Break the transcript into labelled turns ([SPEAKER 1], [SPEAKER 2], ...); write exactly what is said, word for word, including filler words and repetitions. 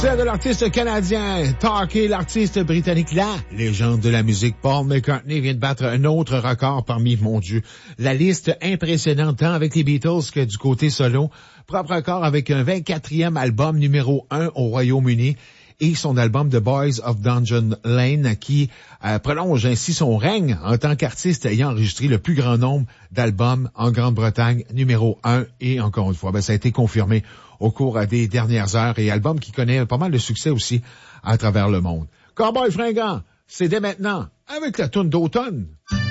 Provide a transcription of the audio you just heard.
[SPEAKER 1] C'est de l'artiste canadien Tarky, l'artiste britannique, la légende de la musique. Paul McCartney vient de battre un autre record parmi, mon Dieu, la liste impressionnante tant avec les Beatles que du côté solo. Propre record avec un vingt-quatrième album numéro un au Royaume-Uni et son album The Boys of Dungeon Lane qui euh, prolonge ainsi son règne en tant qu'artiste ayant enregistré le plus grand nombre d'albums en Grande-Bretagne, numéro un. Et encore une fois, ben, ça a été confirmé au cours des dernières heures et album qui connaît pas mal de succès aussi à travers le monde. Cowboy Fringant, c'est dès maintenant avec la toune d'automne.